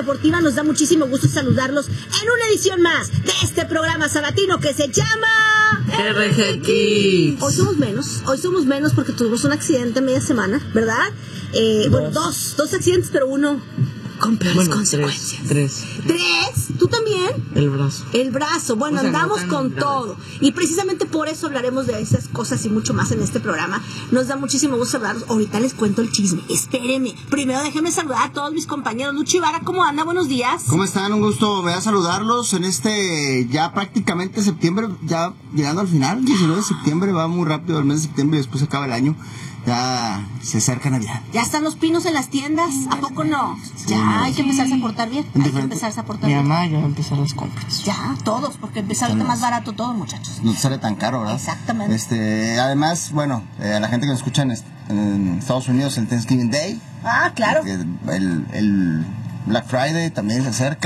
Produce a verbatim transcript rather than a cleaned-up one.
deportiva. Nos da muchísimo gusto saludarlos en una edición más de este programa sabatino que se llama R G Kids. Hoy somos menos, hoy somos menos porque tuvimos un accidente media semana, ¿verdad? Eh, bueno, dos, dos accidentes, pero uno con peores bueno, consecuencias. Tres, tres. ¿Tres? ¿Tú también? El brazo. El brazo. Bueno, o sea, andamos no con todo. Y precisamente por eso hablaremos de esas cosas y mucho más en este programa. Nos da muchísimo gusto hablar. Ahorita les cuento el chisme. Espérenme. Primero déjenme saludar a todos mis compañeros. Lucho Ibarra, ¿cómo anda? Buenos días. ¿Cómo están? Un gusto me da saludarlos en este ya prácticamente septiembre, ya llegando al final. diecinueve de septiembre, va muy rápido el mes de septiembre y después acaba el año. Ya se acerca Navidad. ¿Ya están los pinos en las tiendas? ¿A poco no? Sí, ya no. Hay que empezarse a portar bien. Hay que empezarse a portar bien. Mi mamá ya va a empezar las compras. Ya, todos, porque empieza ahorita más barato todo, muchachos. No te sale tan caro, ¿verdad? Exactamente. Este, además, bueno, eh, a la gente que nos escucha en, en Estados Unidos, el Thanksgiving Day. Ah, claro. El, el Black Friday también se acerca.